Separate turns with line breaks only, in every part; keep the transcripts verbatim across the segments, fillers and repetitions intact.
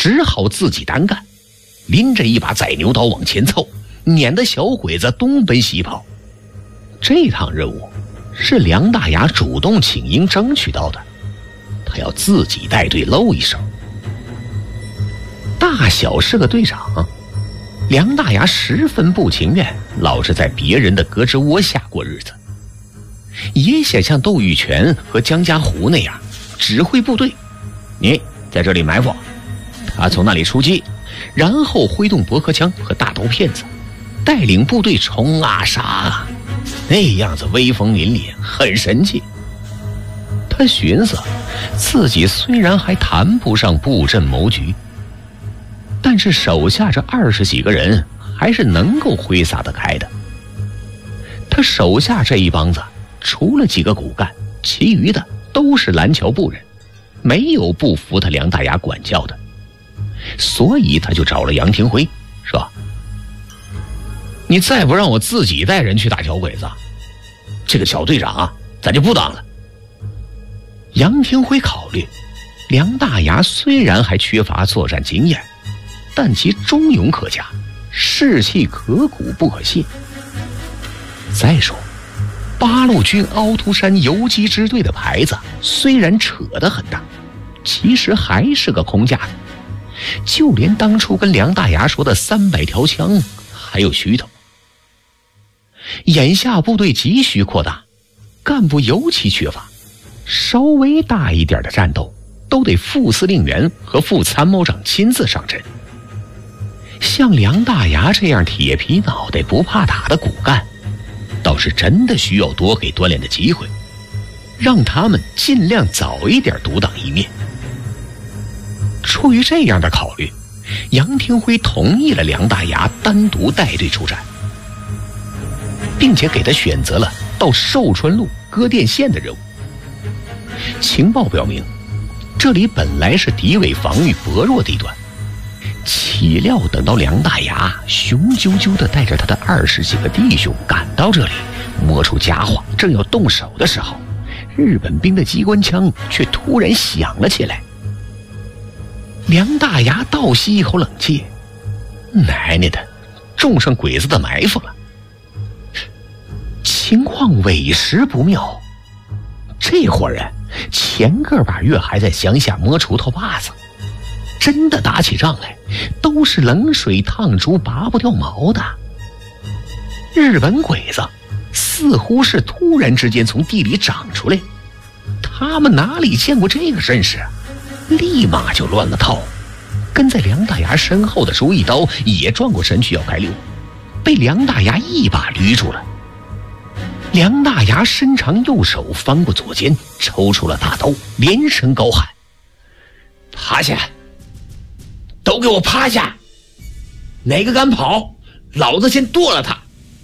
只好自己单干，拎着一把宰牛刀往前凑，撵得小鬼子东奔西跑。这趟任务是梁大牙主动请缨争取到的，他要自己带队露一手。大小是个队长，梁大牙十分不情愿老是在别人的胳肢窝下过日子，也想像窦玉泉和江家湖那样指挥部队，你在这里埋伏，他从那里出击，然后挥动驳壳枪和大刀片子，带领部队冲啊杀啊，那样子威风凛凛，很神气。他寻思自己虽然还谈不上布阵谋局，但是手下这二十几个人还是能够挥洒得开的。他手下这一帮子除了几个骨干，其余的都是蓝桥部人，没有不服他梁大牙管教的。所以他就找了杨廷辉，说：你再不让我自己带人去打小鬼子，这个小队长啊咱就不当了。杨廷辉考虑，梁大牙虽然还缺乏作战经验，但其忠勇可嘉，士气可鼓不可泄。再说八路军凹凸山游击支队的牌子虽然扯得很大，其实还是个空架子，就连当初跟梁大牙说的三百条枪还有虚头。眼下部队急需扩大，干部尤其缺乏，稍微大一点的战斗都得副司令员和副参谋长亲自上阵。像梁大牙这样铁皮脑袋不怕打的骨干，倒是真的需要多给锻炼的机会，让他们尽量早一点独当一面。出于这样的考虑，杨廷辉同意了梁大牙单独带队出战，并且给他选择了到寿春路割电线的任务。情报表明，这里本来是敌伪防御薄弱地段，岂料等到梁大牙雄赳赳地带着他的二十几个弟兄赶到这里，摸出家伙正要动手的时候，日本兵的机关枪却突然响了起来。梁大牙倒吸一口冷气，奶奶的，中上鬼子的埋伏了。情况委实不妙，这伙人前个把月还在乡下摸锄头把子，真的打起仗来都是冷水烫猪拔不掉毛的。日本鬼子似乎是突然之间从地里长出来，他们哪里见过这个阵势，立马就乱了套。跟在梁大牙身后的朱一刀也转过身去要开溜，被梁大牙一把捋住了。梁大牙伸长右手翻过左肩，抽出了大刀，连声高喊：趴下，都给我趴下，哪个敢跑，老子先剁了他。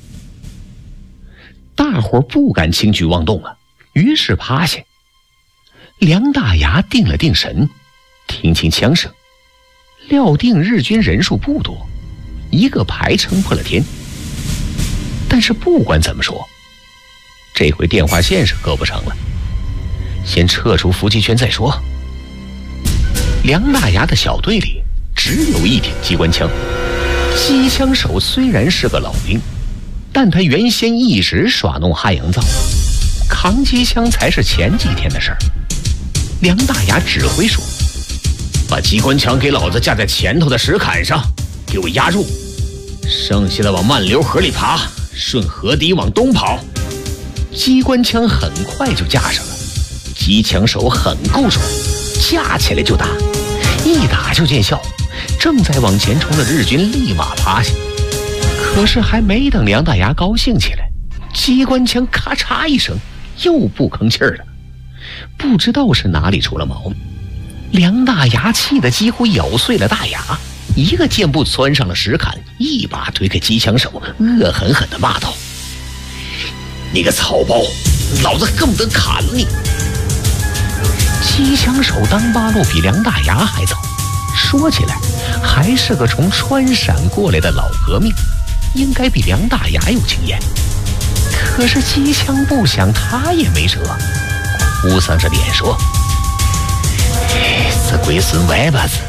大伙不敢轻举妄动了，于是趴下。梁大牙定了定神，听清枪声，料定日军人数不多，一个排撑破了天。但是不管怎么说，这回电话线是割不成了，先撤出伏击圈再说。梁大牙的小队里只有一挺机关枪，机枪手虽然是个老兵，但他原先一直耍弄哈洋造，扛机枪才是前几天的事儿。梁大牙指挥说：把机关枪给老子架在前头的石坎上，给我压住，剩下的往慢流河里爬，顺河底往东跑。机关枪很快就架上了，机枪手很够重，架起来就打，一打就见效，正在往前冲的日军立马趴下。可是还没等梁大牙高兴起来，机关枪咔嚓一声又不吭气儿了。不知道是哪里出了毛病，梁大牙气得几乎咬碎了大牙，一个箭步窜上了石坎，一把推开机枪手，恶狠狠地骂道：你个草包，老子恨不得砍了你。机枪手当八路比梁大牙还早，说起来还是个从川陕过来的老革命，应该比梁大牙有经验。可是机枪不响，他也没辙，哭丧着脸说：死龟孙歪把子，